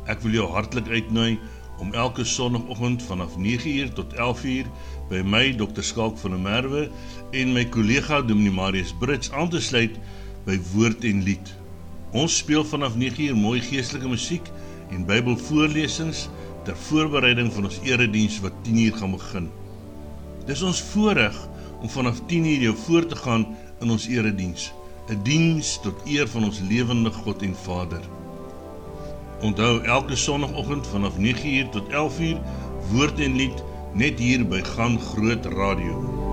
Ek wil jou hartlik uitnooi om elke sondagoggend vanaf 9 uur tot 11 uur by my, Dr. Skalk van der Merwe, en my kollega Dominee Marius Brits aan te sluit by Woord en Lied. Ons speel vanaf 9 uur mooi geestelike musiek en Bybelvoorlesings ter voorbereiding van ons erediens wat 10 uur gaan begin. Dis ons voorreg om vanaf 10 uur jou voor te gaan in ons erediens, 'n diens tot eer van ons lewende God en Vader. Onthou elke sondagoggend vanaf 9 uur tot 11 uur, Woord en Lied, net hier by Gaan Groot Radio.